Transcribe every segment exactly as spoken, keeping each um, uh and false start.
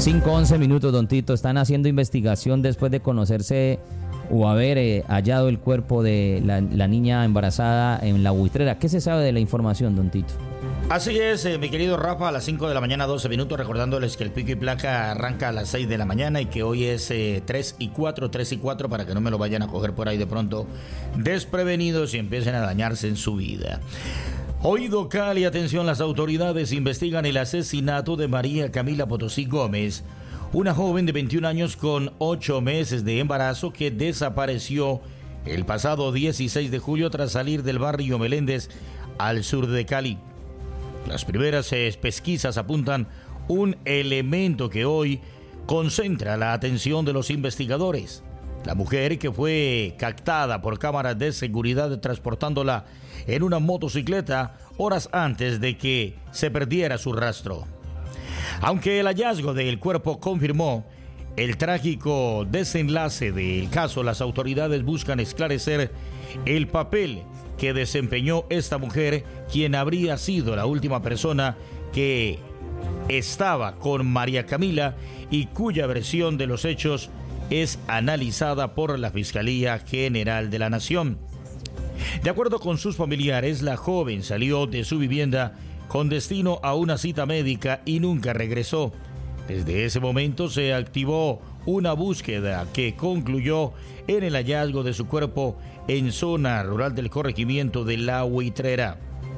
cinco once minutos, don Tito. Están haciendo investigación después de conocerse o haber eh, hallado el cuerpo de la, la niña embarazada en la buitrera. ¿Qué se sabe de la información, don Tito? Así es, eh, mi querido Rafa, a las cinco de la mañana, doce minutos, recordándoles que el pico y placa arranca a las seis de la mañana y que hoy es eh, tres y cuatro, tres y cuatro, para que no me lo vayan a coger por ahí de pronto desprevenidos y empiecen a dañarse en su vida. Oído Cali, atención, las autoridades investigan el asesinato de María Camila Potosí Gómez, una joven de veintiún años con ocho meses de embarazo que desapareció el pasado dieciséis de julio tras salir del barrio Meléndez al sur de Cali. Las primeras eh, pesquisas apuntan un elemento que hoy concentra la atención de los investigadores. La mujer, que fue captada por cámaras de seguridad transportándola en una motocicleta horas antes de que se perdiera su rastro. Aunque el hallazgo del cuerpo confirmó el trágico desenlace del caso, las autoridades buscan esclarecer el papel que desempeñó esta mujer, quien habría sido la última persona que estaba con María Camila y cuya versión de los hechos es analizada por la Fiscalía General de la Nación. De acuerdo con sus familiares, la joven salió de su vivienda con destino a una cita médica y nunca regresó. Desde ese momento se activó una búsqueda que concluyó en el hallazgo de su cuerpo en zona rural del corregimiento de La Buitrera.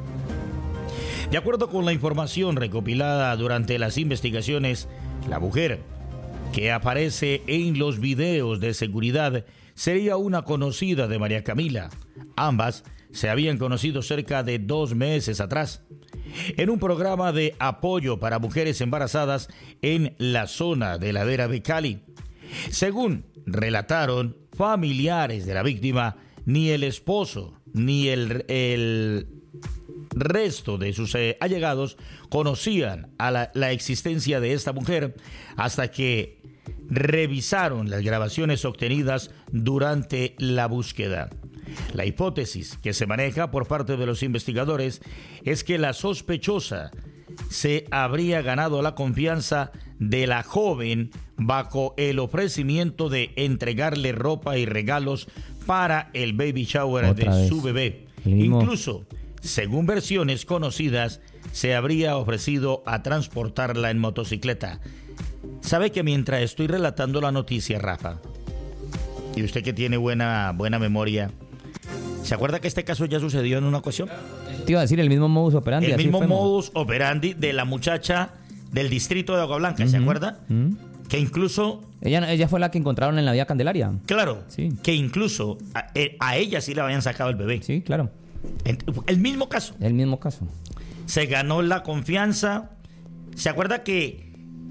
De acuerdo con la información recopilada durante las investigaciones, la mujer que aparece en los videos de seguridad sería una conocida de María Camila. Ambas se habían conocido cerca de dos meses atrás en un programa de apoyo para mujeres embarazadas en la zona de Ladera de Cali. Según relataron familiares de la víctima, ni el esposo ni el, el resto de sus eh, allegados conocían a la, la existencia de esta mujer hasta que revisaron las grabaciones obtenidas durante la búsqueda. La hipótesis que se maneja por parte de los investigadores es que la sospechosa se habría ganado la confianza de la joven bajo el ofrecimiento de entregarle ropa y regalos para el baby shower Otra de vez. su bebé. Incluso, según versiones conocidas, se habría ofrecido a transportarla en motocicleta. ¿Sabe que mientras estoy relatando la noticia, Rafa, y usted que tiene buena, buena memoria, ¿se acuerda que este caso ya sucedió en una ocasión? Te iba a decir el mismo modus operandi. El mismo modus operandi de la muchacha del distrito de Agua Blanca, uh-huh. ¿Se acuerda? Uh-huh. Que incluso... Ella, ella fue la que encontraron en la vía Candelaria. Claro, sí. Que incluso a, a ella sí le habían sacado el bebé. Sí, claro. El mismo caso. El mismo caso. Se ganó la confianza. ¿Se acuerda que,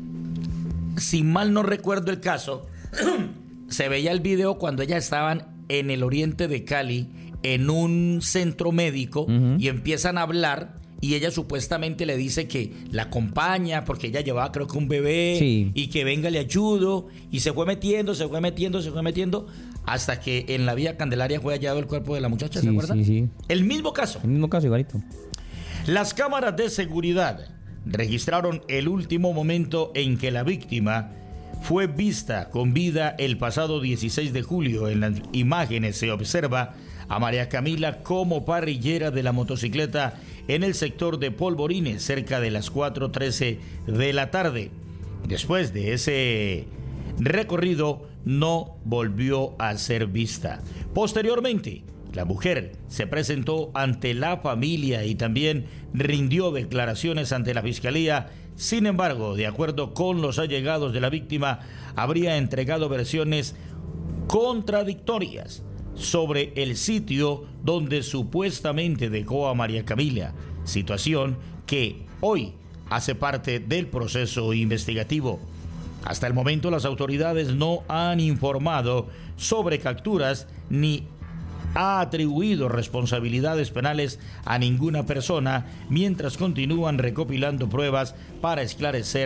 si mal no recuerdo el caso, se veía el video cuando ellas estaban en el oriente de Cali, en un centro médico, uh-huh. y empiezan a hablar, y ella supuestamente le dice que la acompaña porque ella llevaba, creo que un bebé, sí. y que venga, le ayudo, y se fue metiendo, se fue metiendo, se fue metiendo, hasta que en la vía Candelaria fue hallado el cuerpo de la muchacha, sí, ¿se acuerdan? Sí, sí. El mismo caso. El mismo caso, igualito. Las cámaras de seguridad registraron el último momento en que la víctima fue vista con vida el pasado dieciséis de julio. En las imágenes se observa a María Camila como parrillera de la motocicleta en el sector de Polvorines, cerca de las cuatro trece de la tarde. Después de ese recorrido, no volvió a ser vista. Posteriormente, la mujer se presentó ante la familia y también rindió declaraciones ante la Fiscalía. Sin embargo, de acuerdo con los allegados de la víctima, habría entregado versiones contradictorias sobre el sitio donde supuestamente dejó a María Camila, situación que hoy hace parte del proceso investigativo. Hasta el momento, las autoridades no han informado sobre capturas ni ha atribuido responsabilidades penales a ninguna persona, mientras continúan recopilando pruebas para esclarecer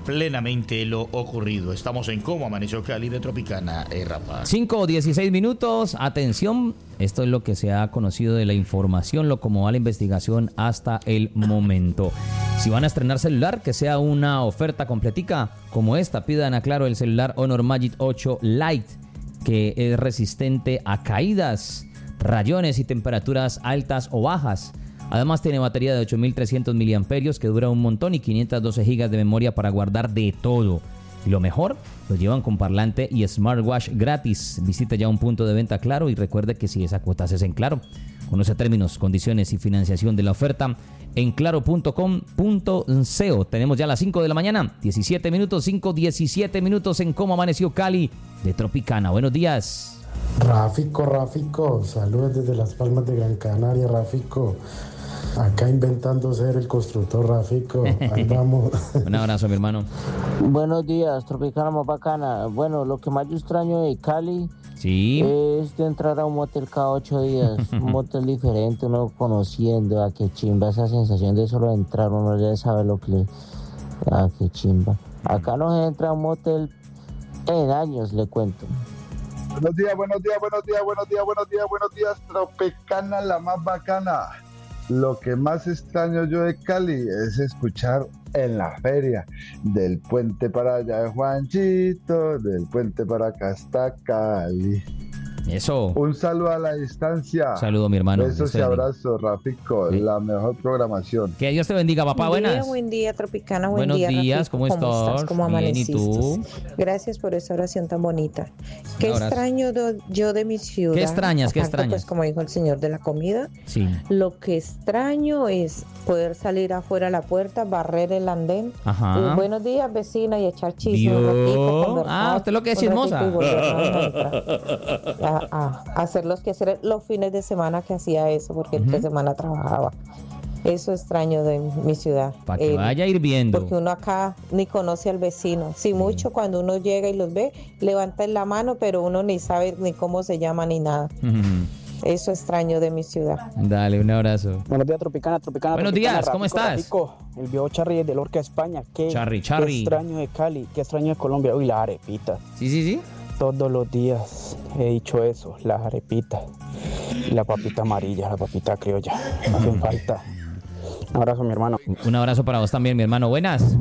plenamente lo ocurrido. Estamos en Cómo Amaneció Cali de Tropicana, eh, Rafa. cinco o dieciséis minutos, atención, esto es lo que se ha conocido de la información, lo como va la investigación hasta el momento. Si van a estrenar celular, que sea una oferta completica como esta. Pidan a Claro el celular Honor Magic ocho Lite, que es resistente a caídas, rayones y temperaturas altas o bajas. Además tiene batería de ocho mil trescientos miliamperios que dura un montón y quinientos doce gigas de memoria para guardar de todo. Y lo mejor, lo llevan con parlante y smartwatch gratis. Visita ya un punto de venta Claro y recuerde que si esa cuota es en Claro. Conoce términos, condiciones y financiación de la oferta en claro punto com punto co. Tenemos ya las cinco de la mañana, diecisiete minutos, cinco, diecisiete minutos en Cómo Amaneció Cali de Tropicana. Buenos días. Ráfico, Ráfico, saludos desde Las Palmas de Gran Canaria, Ráfico. Acá inventando ser el constructor, Ráfico. Ahí vamos. Un abrazo, mi hermano. Buenos días, Tropicana más bacana. Bueno, lo que más yo extraño de Cali sí. es de entrar a un motel cada ocho días. Un motel diferente, uno conociendo. A qué chimba esa sensación de solo entrar, uno ya sabe lo que le... A qué chimba. Acá no se entra a un motel en años, le cuento. Buenos días, buenos días, buenos días, buenos días, buenos días, buenos días, Tropicana la más bacana. Lo que más extraño yo de Cali es escuchar en la feria del puente para allá de Juanchito, del puente para acá hasta Cali. Eso. Un saludo a la distancia. Saludo, mi hermano. Besos y abrazos, Rafico. Sí. La mejor programación. Que Dios te bendiga, papá. Buen Buenas. Día, buen día, Tropicana. Buen Buenos día, días. Rafico. ¿Cómo, ¿Cómo estás? estás? ¿Cómo amaneciste? Bien, ¿y tú? Gracias por esa oración tan bonita. Qué extraño do, yo de mi ciudad. ¿Qué extrañas? Aparte, ¿Qué extrañas? Pues como dijo el señor de la comida. Sí. Lo que extraño es poder salir afuera a la puerta, barrer el andén. Ajá. Y buenos días, vecina, y echar chisme un ratito, conversar. Ah, usted lo que es chismosa. A, a, a hacer los quehaceres los fines de semana que hacía eso, porque uh-huh. entre semana trabajaba. Eso extraño de mi ciudad. Para que eh, vaya a ir viendo. Porque uno acá ni conoce al vecino. Sí, mucho cuando uno llega y los ve, levantan la mano, pero uno ni sabe ni cómo se llama ni nada. Uh-huh. Eso extraño de mi ciudad. Dale, un abrazo. Buenos días, Tropicana, Tropicana. Buenos Tropicana, días, ¿cómo Rafico, estás? Rafico, el viejo Charry de Lorca, España. ¿Qué, Charry, Charry. Qué extraño de Cali, qué extraño de Colombia. Uy, las arepitas. Sí, sí, sí. Todos los días he dicho eso, las arepitas. Y la papita amarilla, la papita criolla. No hacen falta. Un abrazo, mi hermano. Un abrazo para vos también, mi hermano. Buenas.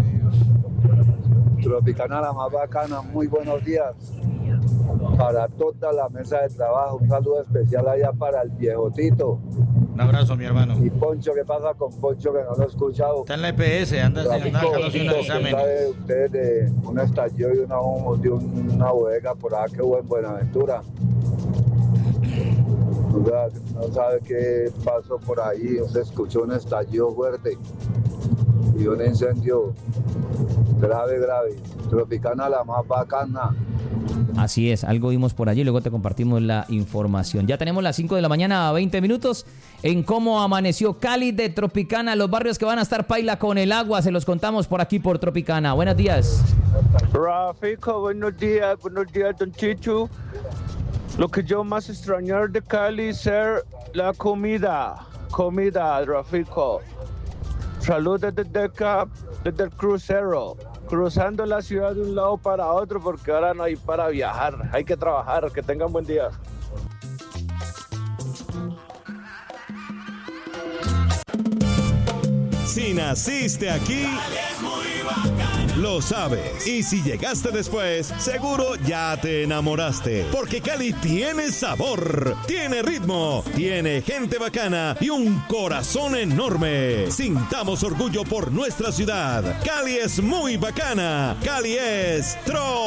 Tropicana la más bacana, muy buenos días. Para toda la mesa de trabajo, un saludo especial allá para el viejo Tito. Un abrazo, mi hermano. Y Poncho, ¿qué pasa con Poncho que no lo he escuchado? Está en la E P S, anda haciendo unos exámenes. ¿Sabe usted de un estallido y una, de una bodega por acá que hubo en Buenaventura? No sabe qué pasó por ahí, se escuchó un estallido fuerte y un incendio grave, grave. Tropicana la más bacana. Así es, algo vimos por allí, luego te compartimos la información. Ya tenemos las cinco de la mañana a veinte minutos en Cómo Amaneció Cali de Tropicana. Los barrios que van a estar paila con el agua, se los contamos por aquí por Tropicana. Buenos días. Rafico, buenos días, buenos días, don Chichu. Lo que yo más extrañar de Cali es ser la comida, comida, Rafico. Saludos desde acá, desde el crucero, cruzando la ciudad de un lado para otro porque ahora no hay para viajar, hay que trabajar. Que tengan buen día. Si naciste aquí, lo sabes. Y si llegaste después, seguro ya te enamoraste. Porque Cali tiene sabor, tiene ritmo, tiene gente bacana y un corazón enorme. Sintamos orgullo por nuestra ciudad. Cali es muy bacana. Cali es Tro.